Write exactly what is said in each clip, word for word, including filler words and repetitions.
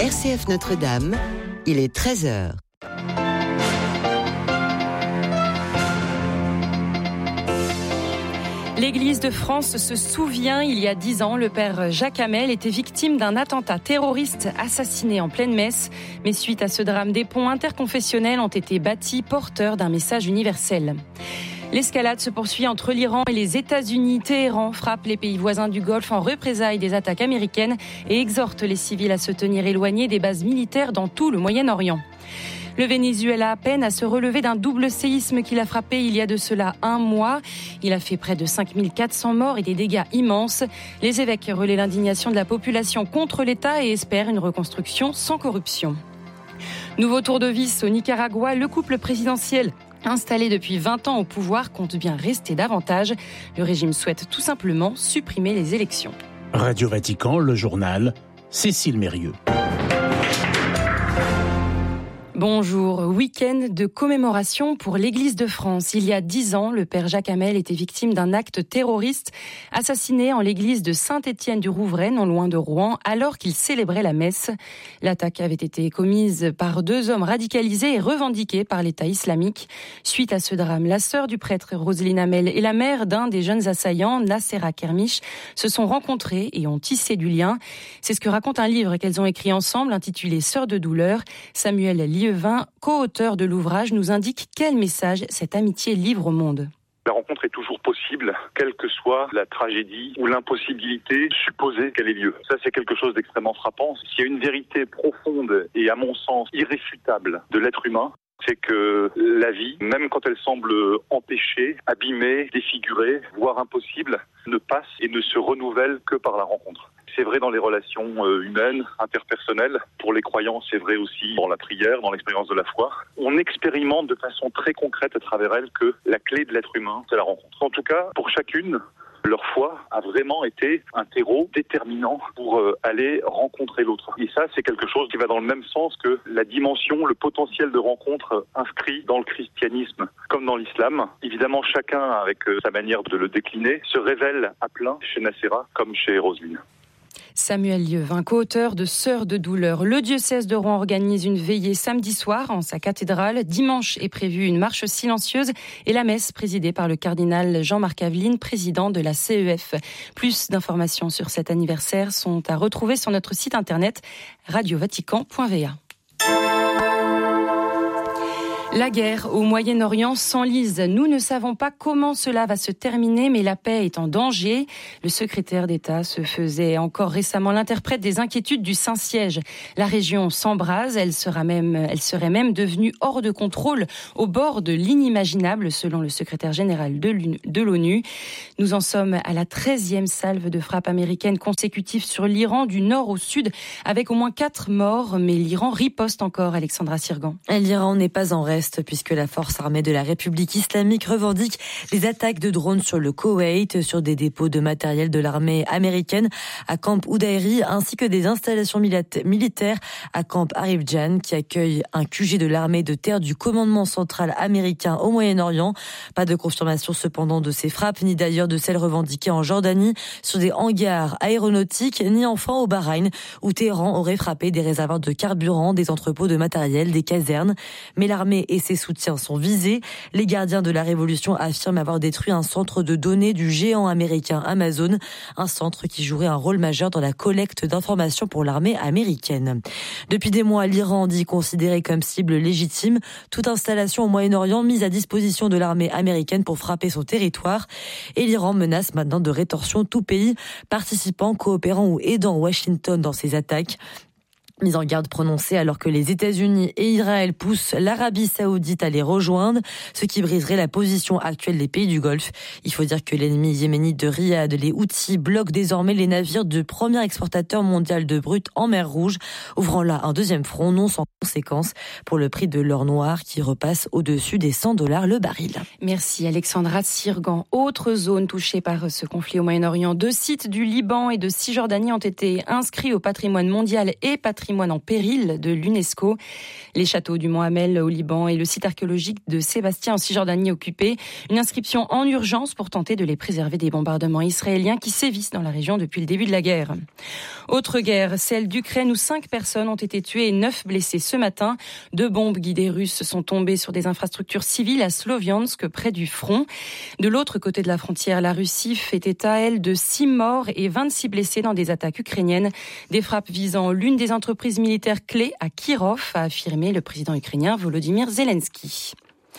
R C F Notre-Dame, il est treize heures. L'Église de France se souvient, il y a dix ans, le père Jacques Hamel était victime d'un attentat terroriste assassiné en pleine messe. Mais suite à ce drame, des ponts interconfessionnels ont été bâtis porteurs d'un message universel. L'escalade se poursuit entre l'Iran et les États-Unis. Téhéran frappe les pays voisins du Golfe en représailles des attaques américaines et exhorte les civils à se tenir éloignés des bases militaires dans tout le Moyen-Orient. Le Venezuela peine à se relever d'un double séisme qui l'a frappé il y a de cela un mois. Il a fait près de cinq mille quatre cents morts et des dégâts immenses. Les évêques relaient l'indignation de la population contre l'État et espèrent une reconstruction sans corruption. Nouveau tour de vis au Nicaragua, le couple présidentiel installé depuis vingt ans au pouvoir compte bien rester davantage. Le régime souhaite tout simplement supprimer les élections. Radio Vatican, le journal, Cécile Mérieux. Bonjour, week-end de commémoration pour l'Église de France. Il y a dix ans, le père Jacques Hamel était victime d'un acte terroriste, assassiné en l'église de Saint-Étienne-du-Rouvray, non loin de Rouen, alors qu'il célébrait la messe. L'attaque avait été commise par deux hommes radicalisés et revendiqués par l'État islamique. Suite à ce drame, la sœur du prêtre Roselyne Hamel et la mère d'un des jeunes assaillants, Nassera Kermiche, se sont rencontrées et ont tissé du lien. C'est ce que raconte un livre qu'elles ont écrit ensemble, intitulé Sœurs de douleur. Samuel Lieu co-auteur de l'ouvrage, nous indique quel message cette amitié livre au monde. La rencontre est toujours possible, quelle que soit la tragédie ou l'impossibilité supposée qu'elle ait lieu. Ça, c'est quelque chose d'extrêmement frappant. S'il y a une vérité profonde et, à mon sens, irréfutable de l'être humain, c'est que la vie, même quand elle semble empêchée, abîmée, défigurée, voire impossible, ne passe et ne se renouvelle que par la rencontre. C'est vrai dans les relations humaines, interpersonnelles. Pour les croyants, c'est vrai aussi dans la prière, dans l'expérience de la foi. On expérimente de façon très concrète à travers elle que la clé de l'être humain, c'est la rencontre. En tout cas, pour chacune, leur foi a vraiment été un terreau déterminant pour aller rencontrer l'autre. Et ça, c'est quelque chose qui va dans le même sens que la dimension, le potentiel de rencontre inscrit dans le christianisme comme dans l'islam. Évidemment, chacun, avec sa manière de le décliner, se révèle à plein chez Nassera comme chez Roselyne. Samuel Lieuvain, co-auteur de Sœurs de douleur. Le diocèse de Rouen organise une veillée samedi soir en sa cathédrale. Dimanche est prévue une marche silencieuse et la messe présidée par le cardinal Jean-Marc Aveline, président de la C E F. Plus d'informations sur cet anniversaire sont à retrouver sur notre site internet radio vatican point v a. La guerre au Moyen-Orient s'enlise. Nous ne savons pas comment cela va se terminer, mais la paix est en danger. Le secrétaire d'État se faisait encore récemment l'interprète des inquiétudes du Saint-Siège. La région s'embrase, elle sera même, elle serait même devenue hors de contrôle, au bord de l'inimaginable, selon le secrétaire général de l'ONU. Nous en sommes à la treizième salve de frappe américaine consécutive sur l'Iran, du nord au sud, avec au moins quatre morts. Mais l'Iran riposte encore, Alexandra Sirgan. L'Iran n'est pas en reste, puisque la force armée de la République islamique revendique les attaques de drones sur le Koweït, sur des dépôts de matériel de l'armée américaine à Camp Udairi, ainsi que des installations militaires à Camp Arifjan, qui accueille un Q G de l'armée de terre du commandement central américain au Moyen-Orient. Pas de confirmation cependant de ces frappes, ni d'ailleurs de celles revendiquées en Jordanie sur des hangars aéronautiques, ni enfin au Bahreïn, où Téhéran aurait frappé des réservoirs de carburant, des entrepôts de matériel, des casernes. Mais l'armée et ses soutiens sont visés. Les gardiens de la révolution affirment avoir détruit un centre de données du géant américain Amazon, un centre qui jouerait un rôle majeur dans la collecte d'informations pour l'armée américaine. Depuis des mois, l'Iran dit considérer comme cible légitime toute installation au Moyen-Orient mise à disposition de l'armée américaine pour frapper son territoire. Et l'Iran menace maintenant de rétorsion tout pays participant, coopérant ou aidant Washington dans ses attaques. Mise en garde prononcée alors que les États-Unis et Israël poussent l'Arabie Saoudite à les rejoindre, ce qui briserait la position actuelle des pays du Golfe. Il faut dire que l'ennemi yéménite de Riyad, les Houthis, bloquent désormais les navires du premier exportateur mondial de brut en mer Rouge, ouvrant là un deuxième front non sans conséquence pour le prix de l'or noir qui repasse au-dessus des cent dollars le baril. Merci Alexandra Sirgan. Autre zone touchée par ce conflit au Moyen-Orient, deux sites du Liban et de Cisjordanie ont été inscrits au patrimoine mondial et patrimoine patrimoine en péril de l'UNESCO. Les châteaux du Mont Hamel au Liban et le site archéologique de Sébastien en Cisjordanie occupés. Une inscription en urgence pour tenter de les préserver des bombardements israéliens qui sévissent dans la région depuis le début de la guerre. Autre guerre, celle d'Ukraine où cinq personnes ont été tuées et neuf blessées ce matin. Deux bombes guidées russes sont tombées sur des infrastructures civiles à Sloviansk, près du front. De l'autre côté de la frontière, la Russie fait état, elle, de six morts et vingt-six blessés dans des attaques ukrainiennes. Des frappes visant l'une des entreprises militaires clés à Kirov, a affirmé le président ukrainien Volodymyr Zelensky.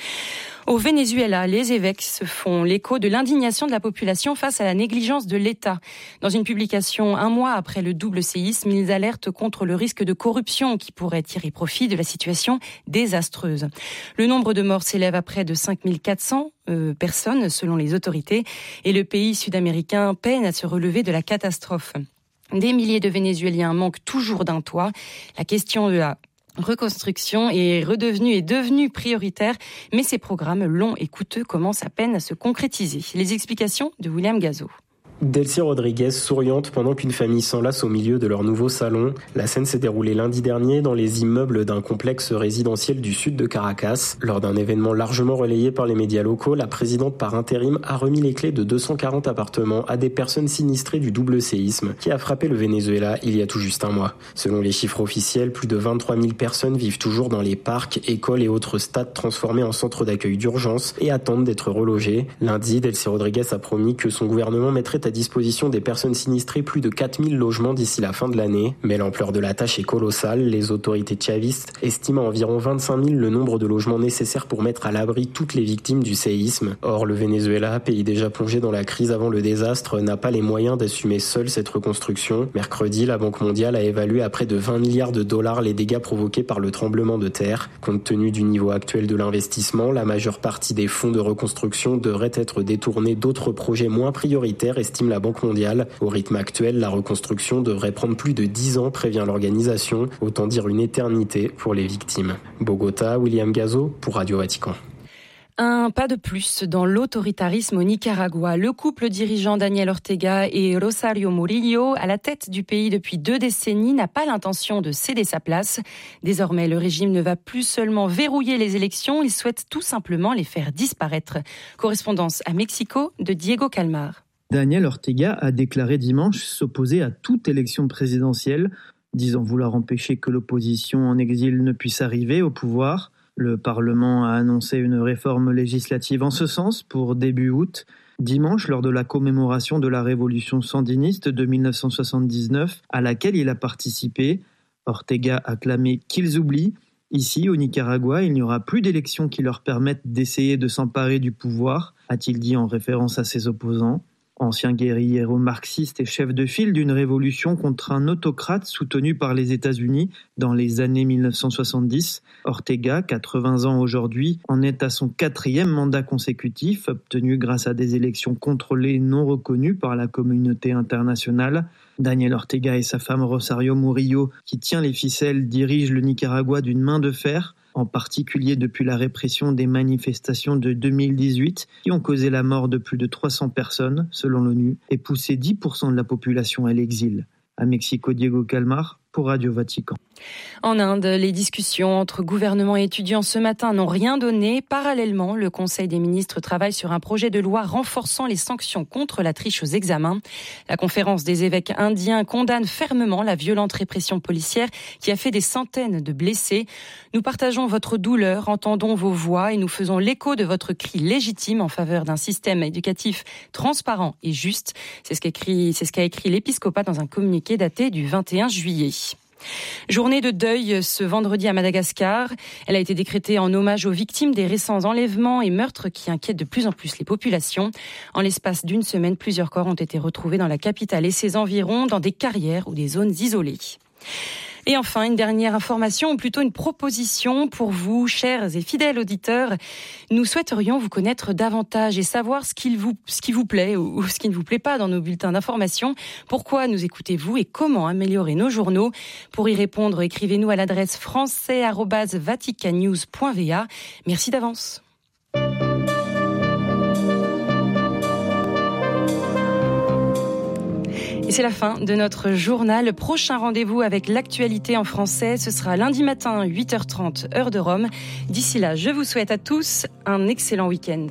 Au Venezuela, les évêques se font l'écho de l'indignation de la population face à la négligence de l'État. Dans une publication un mois après le double séisme, ils alertent contre le risque de corruption qui pourrait tirer profit de la situation désastreuse. Le nombre de morts s'élève à près de cinq mille quatre cents euh, personnes selon les autorités et le pays sud-américain peine à se relever de la catastrophe. Des milliers de Vénézuéliens manquent toujours d'un toit. La question de la reconstruction est redevenue et devenue prioritaire, mais ces programmes longs et coûteux commencent à peine à se concrétiser. Les explications de William Gazo. Delcy Rodriguez souriante pendant qu'une famille s'enlace au milieu de leur nouveau salon. La scène s'est déroulée lundi dernier dans les immeubles d'un complexe résidentiel du sud de Caracas. Lors d'un événement largement relayé par les médias locaux, la présidente par intérim a remis les clés de deux cent quarante appartements à des personnes sinistrées du double séisme qui a frappé le Venezuela il y a tout juste un mois. Selon les chiffres officiels, plus de vingt-trois mille personnes vivent toujours dans les parcs, écoles et autres stades transformés en centres d'accueil d'urgence et attendent d'être relogées. Lundi, Delcy Rodriguez a promis que son gouvernement mettrait à disposition des personnes sinistrées plus de quatre mille logements d'ici la fin de l'année. Mais l'ampleur de la tâche est colossale. Les autorités chavistes estiment à environ vingt-cinq mille le nombre de logements nécessaires pour mettre à l'abri toutes les victimes du séisme. Or, le Venezuela, pays déjà plongé dans la crise avant le désastre, n'a pas les moyens d'assumer seul cette reconstruction. Mercredi, la Banque mondiale a évalué à près de vingt milliards de dollars les dégâts provoqués par le tremblement de terre. Compte tenu du niveau actuel de l'investissement, la majeure partie des fonds de reconstruction devrait être détournés d'autres projets moins prioritaires, estime la Banque mondiale. Au rythme actuel, la reconstruction devrait prendre plus de dix ans, prévient l'organisation. Autant dire une éternité pour les victimes. Bogota, William Gazo pour Radio Vatican. Un pas de plus dans l'autoritarisme au Nicaragua. Le couple dirigeant Daniel Ortega et Rosario Murillo, à la tête du pays depuis deux décennies, n'a pas l'intention de céder sa place. Désormais, le régime ne va plus seulement verrouiller les élections, il souhaite tout simplement les faire disparaître. Correspondance à Mexico de Diego Calmar. Daniel Ortega a déclaré dimanche s'opposer à toute élection présidentielle, disant vouloir empêcher que l'opposition en exil ne puisse arriver au pouvoir. Le Parlement a annoncé une réforme législative en ce sens pour début août. Dimanche, lors de la commémoration de la révolution sandiniste de dix-neuf cent soixante-dix-neuf, à laquelle il a participé, Ortega a clamé qu'ils oublient. Ici, au Nicaragua, il n'y aura plus d'élections qui leur permettent d'essayer de s'emparer du pouvoir, a-t-il dit en référence à ses opposants. Ancien guérillero marxiste et chef de file d'une révolution contre un autocrate soutenu par les États-Unis dans les années dix-neuf cent soixante-dix, Ortega, quatre-vingts ans aujourd'hui, en est à son quatrième mandat consécutif, obtenu grâce à des élections contrôlées non reconnues par la communauté internationale. Daniel Ortega et sa femme Rosario Murillo, qui tient les ficelles, dirigent le Nicaragua d'une main de fer, en particulier depuis la répression des manifestations de deux mille dix-huit qui ont causé la mort de plus de trois cents personnes, selon l'ONU, et poussé dix pour cent de la population à l'exil. À Mexico, Diego Calmar pour Radio Vatican. En Inde, les discussions entre gouvernement et étudiants ce matin n'ont rien donné. Parallèlement, le Conseil des ministres travaille sur un projet de loi renforçant les sanctions contre la triche aux examens. La conférence des évêques indiens condamne fermement la violente répression policière qui a fait des centaines de blessés. Nous partageons votre douleur, entendons vos voix et nous faisons l'écho de votre cri légitime en faveur d'un système éducatif transparent et juste. C'est ce qu'écrit, c'est ce qu'a écrit l'épiscopat dans un communiqué daté du vingt et un juillet. Journée de deuil ce vendredi à Madagascar. Elle a été décrétée en hommage aux victimes des récents enlèvements et meurtres qui inquiètent de plus en plus les populations. En l'espace d'une semaine, plusieurs corps ont été retrouvés dans la capitale et ses environs, dans des carrières ou des zones isolées. Et enfin, une dernière information, ou plutôt une proposition pour vous, chers et fidèles auditeurs. Nous souhaiterions vous connaître davantage et savoir ce qui vous, ce qui vous plaît ou ce qui ne vous plaît pas dans nos bulletins d'information. Pourquoi nous écoutez-vous et comment améliorer nos journaux? Pour y répondre, écrivez-nous à l'adresse français arobase vaticannews point v a. Merci d'avance. Et c'est la fin de notre journal. Le prochain rendez-vous avec l'actualité en français, ce sera lundi matin, huit heures trente, heure de Rome. D'ici là, je vous souhaite à tous un excellent week-end.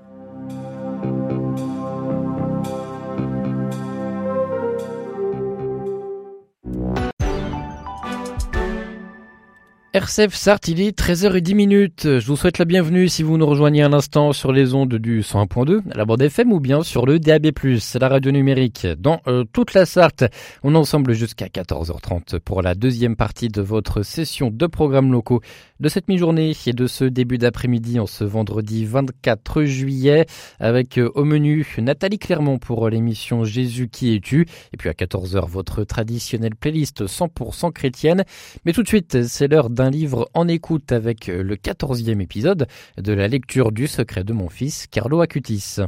R C F Sarthe, il est treize heures dix. Je vous souhaite la bienvenue si vous nous rejoignez un instant sur les ondes du cent un point deux, à la bande F M ou bien sur le D A B plus, la radio numérique. Dans euh, toute la Sarthe, on est ensemble jusqu'à quatorze heures trente pour la deuxième partie de votre session de programmes locaux de cette mi-journée et de ce début d'après-midi en ce vendredi vingt-quatre juillet avec euh, au menu Nathalie Clermont pour l'émission Jésus qui es-tu, et puis à quatorze heures votre traditionnelle playlist cent pour cent chrétienne. Mais tout de suite, c'est l'heure d'un livre en écoute avec le quatorzième épisode de la lecture du secret de mon fils, Carlo Acutis.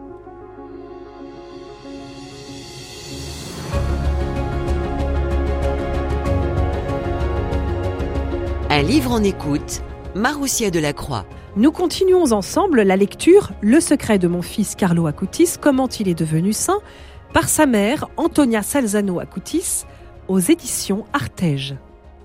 Un livre en écoute, Maroussia Delacroix. Nous continuons ensemble la lecture Le secret de mon fils Carlo Acutis, comment il est devenu saint, par sa mère Antonia Salzano Acutis, aux éditions Artege.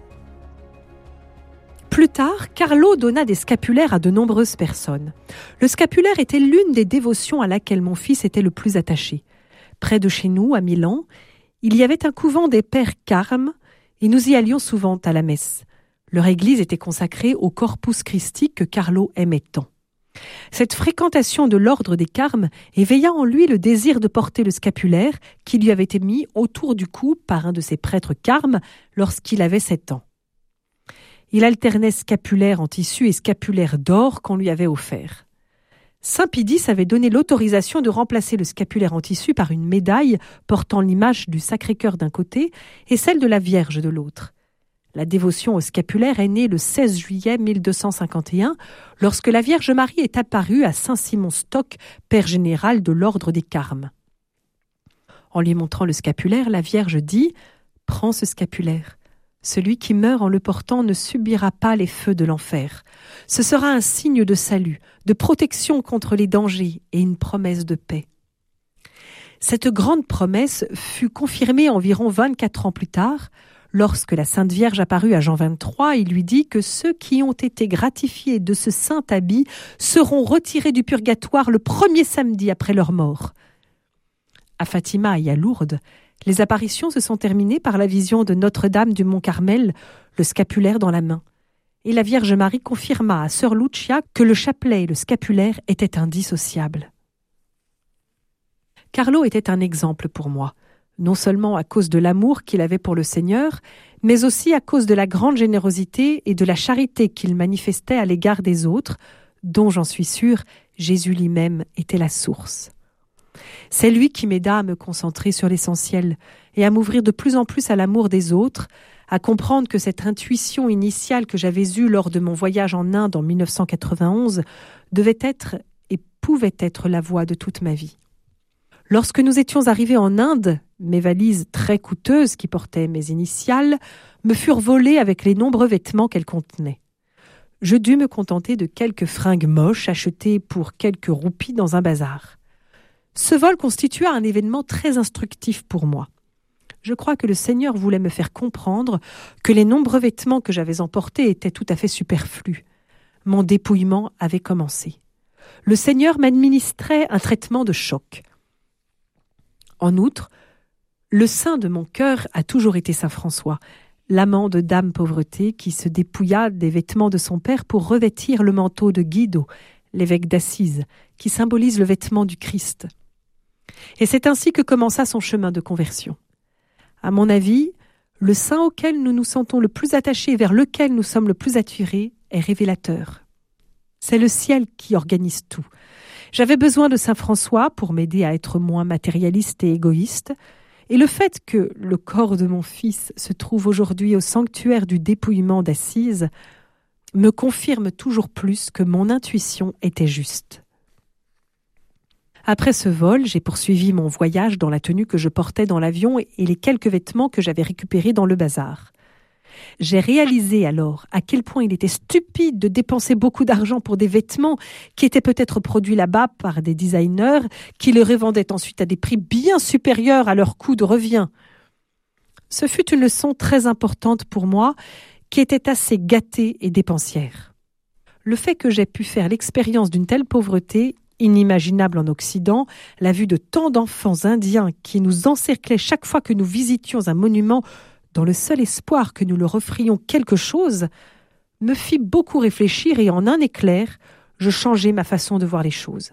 Plus tard, Carlo donna des scapulaires à de nombreuses personnes. Le scapulaire était l'une des dévotions à laquelle mon fils était le plus attaché. Près de chez nous, à Milan, il y avait un couvent des pères Carmes et nous y allions souvent à la messe. Leur église était consacrée au Corpus Christi que Carlo aimait tant. Cette fréquentation de l'ordre des Carmes éveilla en lui le désir de porter le scapulaire qui lui avait été mis autour du cou par un de ses prêtres Carmes lorsqu'il avait sept ans. Il alternait scapulaire en tissu et scapulaire d'or qu'on lui avait offert. Saint Pidis avait donné l'autorisation de remplacer le scapulaire en tissu par une médaille portant l'image du Sacré-Cœur d'un côté et celle de la Vierge de l'autre. La dévotion au scapulaire est née le seize juillet mille deux cent cinquante et un, lorsque la Vierge Marie est apparue à Saint Simon Stock, père général de l'ordre des Carmes. En lui montrant le scapulaire, la Vierge dit « Prends ce scapulaire. Celui qui meurt en le portant ne subira pas les feux de l'enfer. Ce sera un signe de salut, de protection contre les dangers et une promesse de paix. » Cette grande promesse fut confirmée environ vingt-quatre ans plus tard, lorsque la Sainte Vierge apparut à Jean vingt-trois, il lui dit que ceux qui ont été gratifiés de ce saint habit seront retirés du purgatoire le premier samedi après leur mort. À Fatima et à Lourdes, les apparitions se sont terminées par la vision de Notre-Dame du Mont-Carmel, le scapulaire dans la main. Et la Vierge Marie confirma à sœur Lucia que le chapelet et le scapulaire étaient indissociables. Carlo était un exemple pour moi, non seulement à cause de l'amour qu'il avait pour le Seigneur, mais aussi à cause de la grande générosité et de la charité qu'il manifestait à l'égard des autres, dont, j'en suis sûre, Jésus lui-même était la source. C'est lui qui m'aida à me concentrer sur l'essentiel et à m'ouvrir de plus en plus à l'amour des autres, à comprendre que cette intuition initiale que j'avais eue lors de mon voyage en Inde en dix-neuf cent quatre-vingt-onze devait être et pouvait être la voie de toute ma vie. Lorsque nous étions arrivés en Inde, mes valises très coûteuses qui portaient mes initiales me furent volées avec les nombreux vêtements qu'elles contenaient. Je dus me contenter de quelques fringues moches achetées pour quelques roupies dans un bazar. Ce vol constitua un événement très instructif pour moi. Je crois que le Seigneur voulait me faire comprendre que les nombreux vêtements que j'avais emportés étaient tout à fait superflus. Mon dépouillement avait commencé. Le Seigneur m'administrait un traitement de choc. En outre, le saint de mon cœur a toujours été saint François, l'amant de Dame Pauvreté qui se dépouilla des vêtements de son père pour revêtir le manteau de Guido, l'évêque d'Assise, qui symbolise le vêtement du Christ. Et c'est ainsi que commença son chemin de conversion. À mon avis, le saint auquel nous nous sentons le plus attachés et vers lequel nous sommes le plus attirés est révélateur. C'est le ciel qui organise tout. J'avais besoin de saint François pour m'aider à être moins matérialiste et égoïste, et le fait que le corps de mon fils se trouve aujourd'hui au sanctuaire du dépouillement d'Assise me confirme toujours plus que mon intuition était juste. Après ce vol, j'ai poursuivi mon voyage dans la tenue que je portais dans l'avion et les quelques vêtements que j'avais récupérés dans le bazar. J'ai réalisé alors à quel point il était stupide de dépenser beaucoup d'argent pour des vêtements qui étaient peut-être produits là-bas par des designers qui les revendaient ensuite à des prix bien supérieurs à leur coût de revient. Ce fut une leçon très importante pour moi qui était assez gâtée et dépensière. Le fait que j'ai pu faire l'expérience d'une telle pauvreté, inimaginable en Occident, la vue de tant d'enfants indiens qui nous encerclaient chaque fois que nous visitions un monument dans le seul espoir que nous leur offrions quelque chose, me fit beaucoup réfléchir et en un éclair, je changeai ma façon de voir les choses.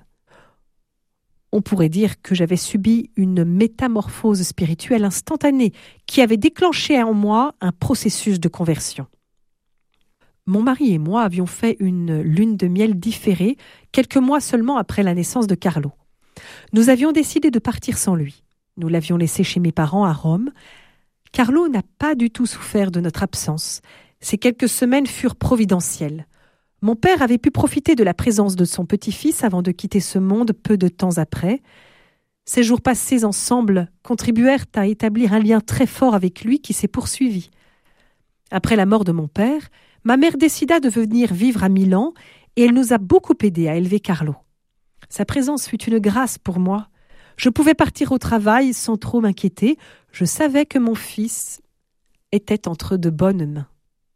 On pourrait dire que j'avais subi une métamorphose spirituelle instantanée qui avait déclenché en moi un processus de conversion. Mon mari et moi avions fait une lune de miel différée quelques mois seulement après la naissance de Carlo. Nous avions décidé de partir sans lui. Nous l'avions laissé chez mes parents à Rome. Carlo n'a pas du tout souffert de notre absence. Ces quelques semaines furent providentielles. Mon père avait pu profiter de la présence de son petit-fils avant de quitter ce monde peu de temps après. Ces jours passés ensemble contribuèrent à établir un lien très fort avec lui qui s'est poursuivi. Après la mort de mon père, ma mère décida de venir vivre à Milan et elle nous a beaucoup aidés à élever Carlo. Sa présence fut une grâce pour moi. Je pouvais partir au travail sans trop m'inquiéter. Je savais que mon fils était entre de bonnes mains.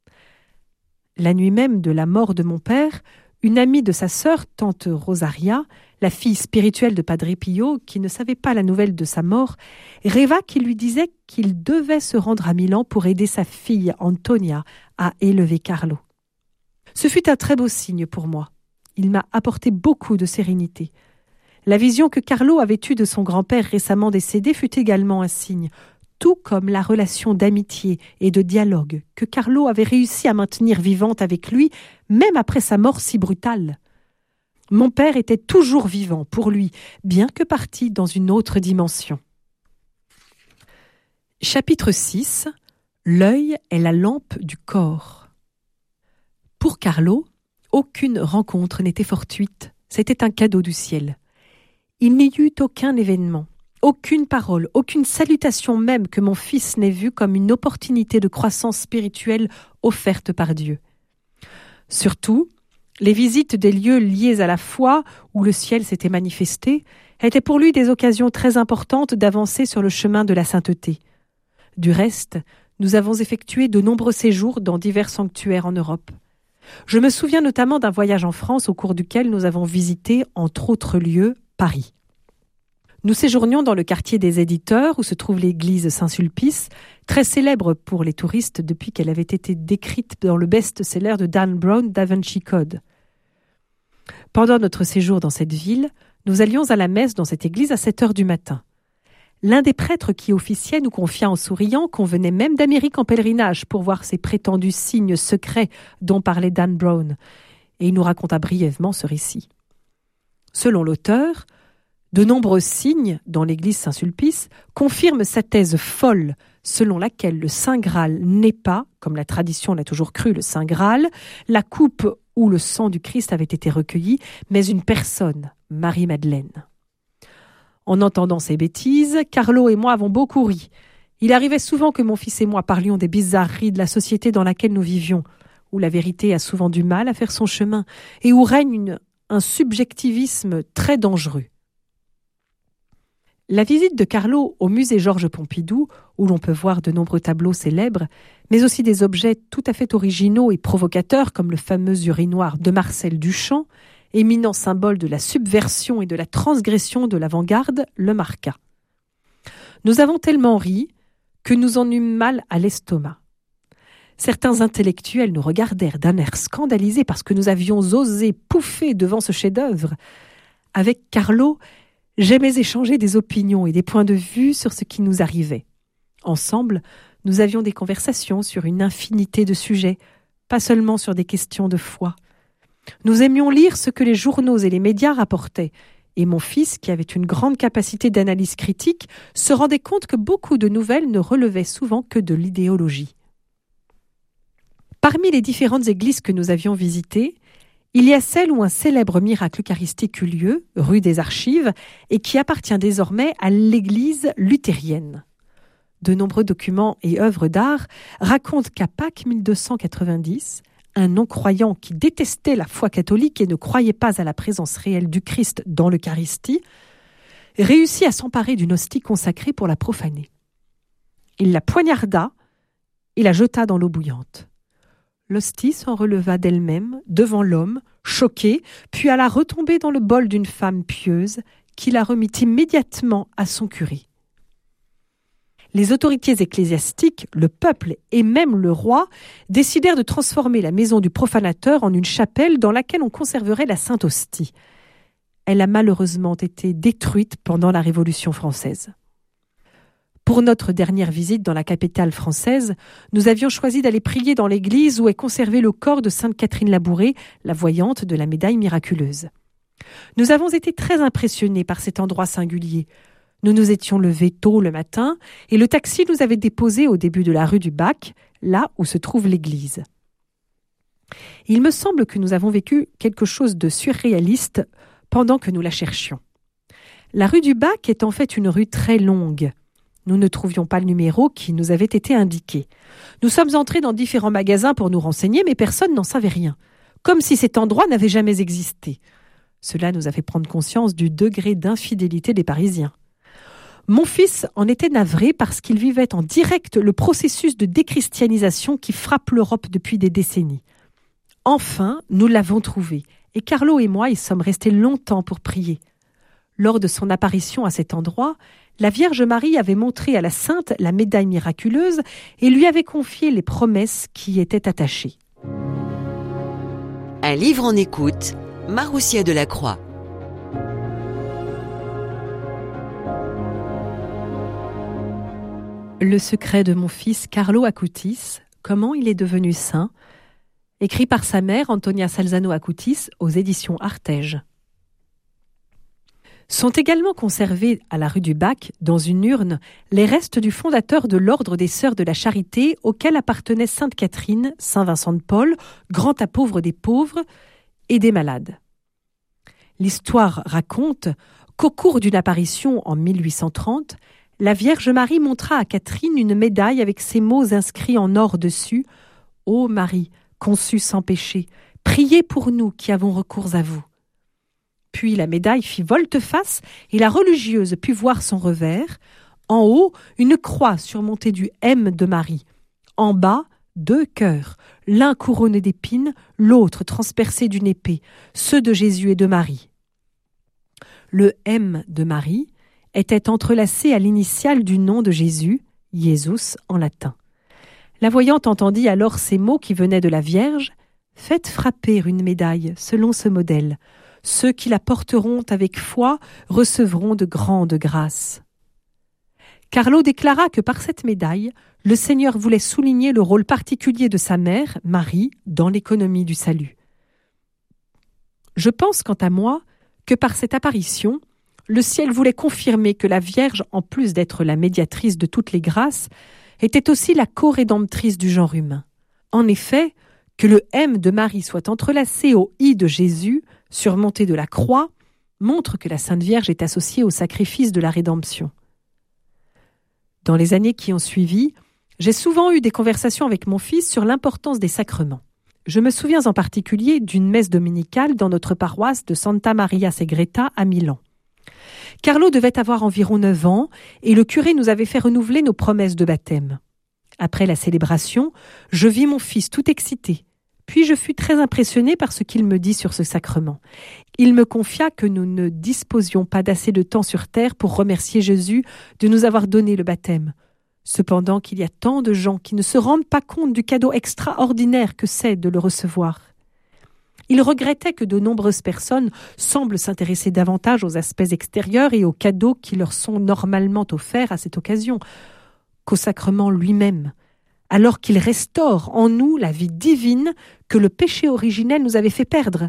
La nuit même de la mort de mon père, une amie de sa sœur, tante Rosaria, la fille spirituelle de Padre Pio, qui ne savait pas la nouvelle de sa mort, rêva qu'il lui disait qu'il devait se rendre à Milan pour aider sa fille Antonia à élever Carlo. Ce fut un très beau signe pour moi. Il m'a apporté beaucoup de sérénité. La vision que Carlo avait eue de son grand-père récemment décédé fut également un signe, tout comme la relation d'amitié et de dialogue que Carlo avait réussi à maintenir vivante avec lui, même après sa mort si brutale. Mon père était toujours vivant pour lui, bien que parti dans une autre dimension. Chapitre six. L'œil est la lampe du corps. Pour Carlo, aucune rencontre n'était fortuite, c'était un cadeau du ciel. Il n'y eut aucun événement, aucune parole, aucune salutation même que mon fils n'ait vue comme une opportunité de croissance spirituelle offerte par Dieu. Surtout, les visites des lieux liés à la foi, où le ciel s'était manifesté, étaient pour lui des occasions très importantes d'avancer sur le chemin de la sainteté. Du reste, nous avons effectué de nombreux séjours dans divers sanctuaires en Europe. Je me souviens notamment d'un voyage en France au cours duquel nous avons visité, entre autres lieux, Paris. Nous séjournions dans le quartier des Éditeurs, où se trouve l'église Saint-Sulpice, très célèbre pour les touristes depuis qu'elle avait été décrite dans le best-seller de Dan Brown, Da Vinci Code. Pendant notre séjour dans cette ville, nous allions à la messe dans cette église à sept heures du matin. L'un des prêtres qui officiait nous confia en souriant qu'on venait même d'Amérique en pèlerinage pour voir ces prétendus signes secrets dont parlait Dan Brown, et il nous raconta brièvement ce récit. Selon l'auteur, de nombreux signes dans l'église Saint-Sulpice confirment sa thèse folle selon laquelle le Saint Graal n'est pas, comme la tradition l'a toujours cru, le Saint Graal, la coupe où le sang du Christ avait été recueilli, mais une personne, Marie-Madeleine. En entendant ces bêtises, Carlo et moi avons beaucoup ri. Il arrivait souvent que mon fils et moi parlions des bizarreries de la société dans laquelle nous vivions, où la vérité a souvent du mal à faire son chemin et où règne une, un subjectivisme très dangereux. La visite de Carlo au musée Georges Pompidou, où l'on peut voir de nombreux tableaux célèbres, mais aussi des objets tout à fait originaux et provocateurs comme le fameux urinoir de Marcel Duchamp, éminent symbole de la subversion et de la transgression de l'avant-garde, le marqua. Nous avons tellement ri que nous en eûmes mal à l'estomac. Certains intellectuels nous regardèrent d'un air scandalisé parce que nous avions osé pouffer devant ce chef-d'œuvre. Avec Carlo, j'aimais échanger des opinions et des points de vue sur ce qui nous arrivait. Ensemble, nous avions des conversations sur une infinité de sujets, pas seulement sur des questions de foi. Nous aimions lire ce que les journaux et les médias rapportaient, et mon fils, qui avait une grande capacité d'analyse critique, se rendait compte que beaucoup de nouvelles ne relevaient souvent que de l'idéologie. Parmi les différentes églises que nous avions visitées, il y a celle où un célèbre miracle eucharistique eut lieu, rue des Archives, et qui appartient désormais à l'église luthérienne. De nombreux documents et œuvres d'art racontent qu'à Pâques mille deux cent quatre-vingt-dix, un non-croyant qui détestait la foi catholique et ne croyait pas à la présence réelle du Christ dans l'Eucharistie, réussit à s'emparer d'une hostie consacrée pour la profaner. Il la poignarda et la jeta dans l'eau bouillante. L'hostie s'en releva d'elle-même devant l'homme, choqué, puis alla retomber dans le bol d'une femme pieuse qui la remit immédiatement à son curé. Les autorités ecclésiastiques, le peuple et même le roi décidèrent de transformer la maison du profanateur en une chapelle dans laquelle on conserverait la Sainte Hostie. Elle a malheureusement été détruite pendant la Révolution française. Pour notre dernière visite dans la capitale française, nous avions choisi d'aller prier dans l'église où est conservé le corps de Sainte Catherine Labouré, la voyante de la médaille miraculeuse. Nous avons été très impressionnés par cet endroit singulier. Nous nous étions levés tôt le matin et le taxi nous avait déposés au début de la rue du Bac, là où se trouve l'église. Il me semble que nous avons vécu quelque chose de surréaliste pendant que nous la cherchions. La rue du Bac est en fait une rue très longue. Nous ne trouvions pas le numéro qui nous avait été indiqué. Nous sommes entrés dans différents magasins pour nous renseigner, mais personne n'en savait rien. Comme si cet endroit n'avait jamais existé. Cela nous a fait prendre conscience du degré d'infidélité des Parisiens. Mon fils en était navré parce qu'il vivait en direct le processus de déchristianisation qui frappe l'Europe depuis des décennies. Enfin, nous l'avons trouvé, et Carlo et moi y sommes restés longtemps pour prier. Lors de son apparition à cet endroit, la Vierge Marie avait montré à la Sainte la médaille miraculeuse et lui avait confié les promesses qui y étaient attachées. Un livre en écoute, Maroussia Delacroix. Le secret de mon fils Carlo Acutis, comment il est devenu saint, écrit par sa mère Antonia Salzano Acutis aux éditions Artege. Sont également conservés à la rue du Bac, dans une urne, les restes du fondateur de l'ordre des Sœurs de la Charité auquel appartenaient Sainte Catherine, Saint Vincent de Paul, grand appauvre des pauvres et des malades. L'histoire raconte qu'au cours d'une apparition en mille huit cent trente, la Vierge Marie montra à Catherine une médaille avec ces mots inscrits en or dessus « Ô Marie, conçue sans péché, priez pour nous qui avons recours à vous ». Puis la médaille fit volte-face et la religieuse put voir son revers. En haut, une croix surmontée du M de Marie. En bas, deux cœurs, l'un couronné d'épines, l'autre transpercé d'une épée, ceux de Jésus et de Marie. Le M de Marie était entrelacé à l'initiale du nom de Jésus, Jesus en latin. La voyante entendit alors ces mots qui venaient de la Vierge « Faites frapper une médaille selon ce modèle. Ceux qui la porteront avec foi recevront de grandes grâces. » Carlo déclara que par cette médaille, le Seigneur voulait souligner le rôle particulier de sa mère, Marie, dans l'économie du salut. Je pense, quant à moi, que par cette apparition, le ciel voulait confirmer que la Vierge, en plus d'être la médiatrice de toutes les grâces, était aussi la co-rédemptrice du genre humain. En effet, que le M de Marie soit entrelacé au I de Jésus, surmonté de la croix, montre que la Sainte Vierge est associée au sacrifice de la rédemption. Dans les années qui ont suivi, j'ai souvent eu des conversations avec mon fils sur l'importance des sacrements. Je me souviens en particulier d'une messe dominicale dans notre paroisse de Santa Maria Segreta à Milan. Carlo devait avoir environ neuf ans et le curé nous avait fait renouveler nos promesses de baptême. Après la célébration, je vis mon fils tout excité. Puis je fus très impressionnée par ce qu'il me dit sur ce sacrement. Il me confia que nous ne disposions pas d'assez de temps sur terre pour remercier Jésus de nous avoir donné le baptême. Cependant qu'il y a tant de gens qui ne se rendent pas compte du cadeau extraordinaire que c'est de le recevoir. Il regrettait que de nombreuses personnes semblent s'intéresser davantage aux aspects extérieurs et aux cadeaux qui leur sont normalement offerts à cette occasion, qu'au sacrement lui-même, alors qu'il restaure en nous la vie divine que le péché originel nous avait fait perdre.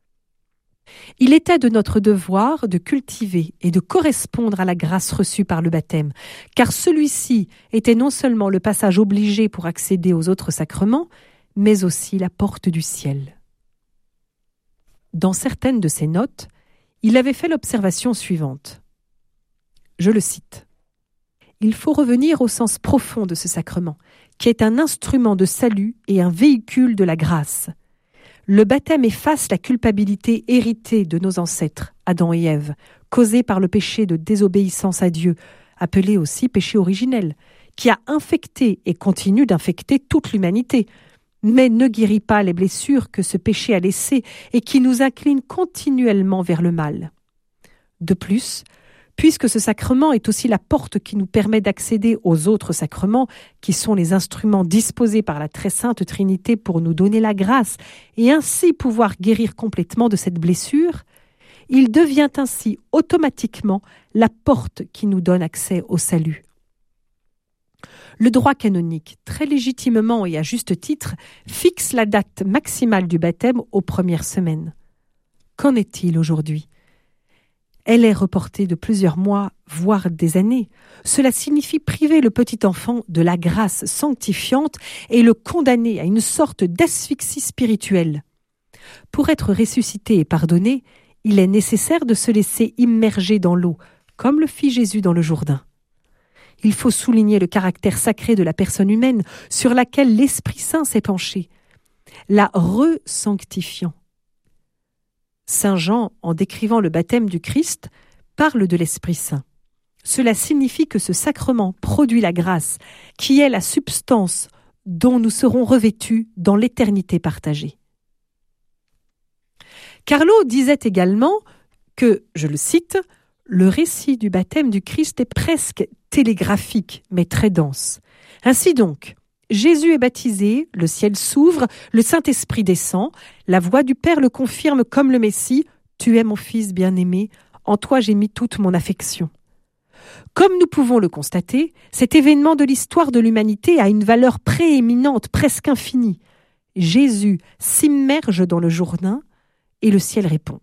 Il était de notre devoir de cultiver et de correspondre à la grâce reçue par le baptême, car celui-ci était non seulement le passage obligé pour accéder aux autres sacrements, mais aussi la porte du ciel. Dans certaines de ses notes, il avait fait l'observation suivante. Je le cite. il faut revenir au sens profond de ce sacrement, qui est un instrument de salut et un véhicule de la grâce. Le baptême efface la culpabilité héritée de nos ancêtres, Adam et Ève, causée par le péché de désobéissance à Dieu, appelé aussi péché originel, qui a infecté et continue d'infecter toute l'humanité, mais ne guérit pas les blessures que ce péché a laissées et qui nous incline continuellement vers le mal. De plus, puisque ce sacrement est aussi la porte qui nous permet d'accéder aux autres sacrements, qui sont les instruments disposés par la très sainte Trinité pour nous donner la grâce et ainsi pouvoir guérir complètement de cette blessure, il devient ainsi automatiquement la porte qui nous donne accès au salut. Le droit canonique, très légitimement et à juste titre, fixe la date maximale du baptême aux premières semaines. Qu'en est-il aujourd'hui ? Elle est reportée de plusieurs mois, voire des années. Cela signifie priver le petit enfant de la grâce sanctifiante et le condamner à une sorte d'asphyxie spirituelle. Pour être ressuscité et pardonné, il est nécessaire de se laisser immerger dans l'eau, comme le fit Jésus dans le Jourdain. Il faut souligner le caractère sacré de la personne humaine sur laquelle l'Esprit Saint s'est penché, la re-sanctifiant. Saint Jean, en décrivant le baptême du Christ, parle de l'Esprit Saint. Cela signifie que ce sacrement produit la grâce, qui est la substance dont nous serons revêtus dans l'éternité partagée. Carlo disait également que, je le cite, « Le récit du baptême du Christ est presque télégraphique, mais très dense. Ainsi donc, Jésus est baptisé, le ciel s'ouvre, le Saint-Esprit descend, la voix du Père le confirme comme le Messie, « Tu es mon Fils bien-aimé, en toi j'ai mis toute mon affection. » Comme nous pouvons le constater, cet événement de l'histoire de l'humanité a une valeur prééminente, presque infinie. Jésus s'immerge dans le Jourdain et le ciel répond.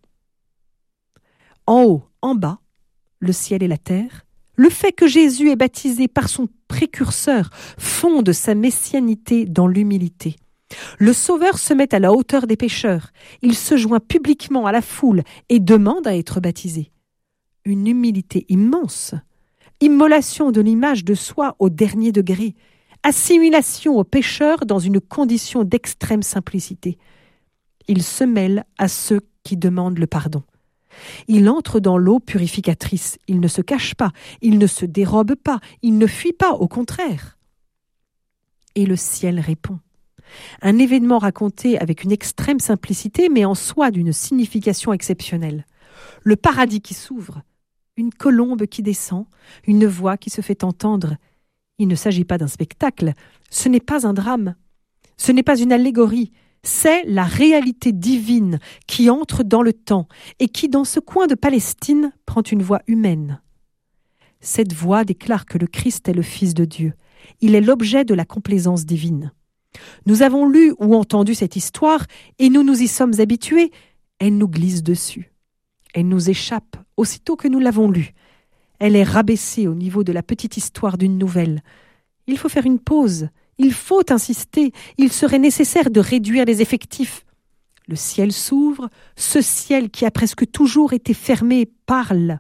En haut, en bas, le ciel et la terre, le fait que Jésus est baptisé par son précurseur fonde sa messianité dans l'humilité. Le Sauveur se met à la hauteur des pécheurs, il se joint publiquement à la foule et demande à être baptisé. Une humilité immense, immolation de l'image de soi au dernier degré, assimilation aux pécheurs dans une condition d'extrême simplicité. Il se mêle à ceux qui demandent le pardon. Il entre dans l'eau purificatrice, il ne se cache pas, il ne se dérobe pas, il ne fuit pas, au contraire. Et le ciel répond. Un événement raconté avec une extrême simplicité, mais en soi d'une signification exceptionnelle. Le paradis qui s'ouvre, une colombe qui descend, une voix qui se fait entendre. Il ne s'agit pas d'un spectacle, ce n'est pas un drame, ce n'est pas une allégorie, c'est la réalité divine qui entre dans le temps et qui, dans ce coin de Palestine, prend une voix humaine. Cette voix déclare que le Christ est le Fils de Dieu. Il est l'objet de la complaisance divine. Nous avons lu ou entendu cette histoire et nous nous y sommes habitués. Elle nous glisse dessus. Elle nous échappe aussitôt que nous l'avons lue. Elle est rabaissée au niveau de la petite histoire d'une nouvelle. Il faut faire une pause. Il faut insister, il serait nécessaire de réduire les effectifs. Le ciel s'ouvre, ce ciel qui a presque toujours été fermé parle.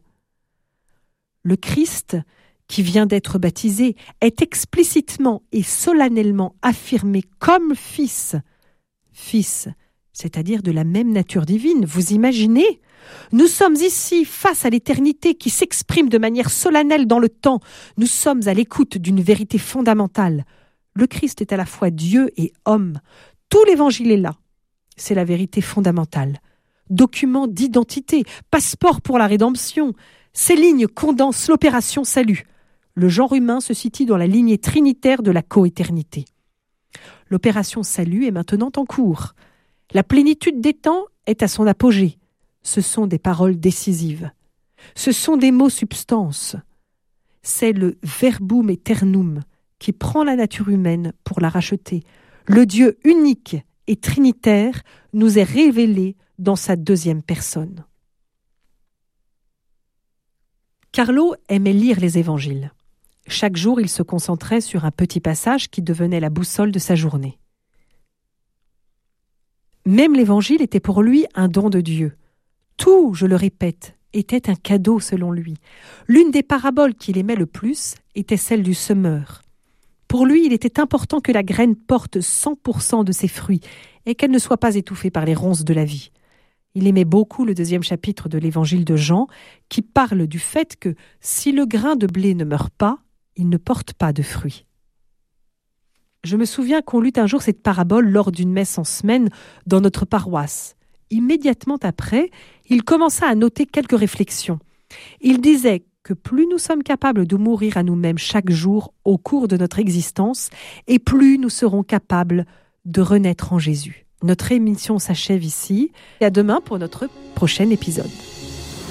Le Christ, qui vient d'être baptisé, est explicitement et solennellement affirmé comme Fils. Fils, c'est-à-dire de la même nature divine, vous imaginez ? Nous sommes ici face à l'éternité qui s'exprime de manière solennelle dans le temps. Nous sommes à l'écoute d'une vérité fondamentale. Le Christ est à la fois Dieu et homme. Tout l'évangile est là. C'est la vérité fondamentale. Document d'identité, passeport pour la rédemption. Ces lignes condensent l'opération salut. Le genre humain se situe dans la lignée trinitaire de la coéternité. L'opération salut est maintenant en cours. La plénitude des temps est à son apogée. Ce sont des paroles décisives. Ce sont des mots substance. C'est le verbum aeternum qui prend la nature humaine pour la racheter. Le Dieu unique et trinitaire nous est révélé dans sa deuxième personne. Carlo aimait lire les évangiles. Chaque jour, il se concentrait sur un petit passage qui devenait la boussole de sa journée. Même l'évangile était pour lui un don de Dieu. Tout, je le répète, était un cadeau selon lui. L'une des paraboles qu'il aimait le plus était celle du semeur. Pour lui, il était important que la graine porte cent pour cent de ses fruits et qu'elle ne soit pas étouffée par les ronces de la vie. Il aimait beaucoup le deuxième chapitre de l'évangile de Jean qui parle du fait que si le grain de blé ne meurt pas, il ne porte pas de fruits. Je me souviens qu'on lut un jour cette parabole lors d'une messe en semaine dans notre paroisse. Immédiatement après, il commença à noter quelques réflexions. Il disait que plus nous sommes capables de mourir à nous-mêmes chaque jour au cours de notre existence, et plus nous serons capables de renaître en Jésus. Notre émission s'achève ici. Et à demain pour notre prochain épisode.